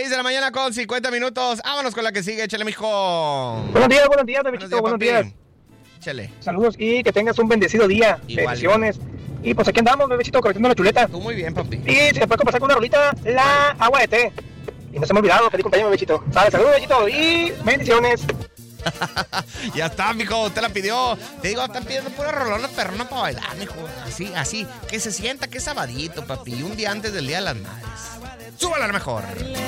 6 de la mañana con 50 minutos. Vámonos con la que sigue, échale, mijo. Buenos días, bebechito, buenos días. Échale. Saludos y que tengas un bendecido día. Igual. Bendiciones. Y pues aquí andamos, bebecito, corriendo la chuleta. Tú muy bien, papi. Y se puede pasar con una rolita, la agua de té. Y no se me ha olvidado, feliz cumpleaños, bebechito. Saludos, bebechito, y bendiciones. Ya está, mijo, usted la pidió. Te digo, están pidiendo pura rolona perrona para bailar, mijo. Así. Que se sienta que es sabadito, papi. Un día antes del Día de las Madres. Súbala a lo mejor.